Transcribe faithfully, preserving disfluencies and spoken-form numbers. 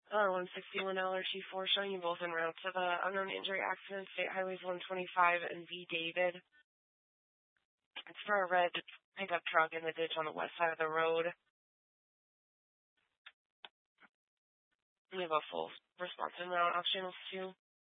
Uh, one sixty-one L R T four showing you both en route to the unknown injury accident, State Highways one twenty-five and V. David. It's for a red pickup truck in the ditch on the west side of the road. We have a full response en route off channel two.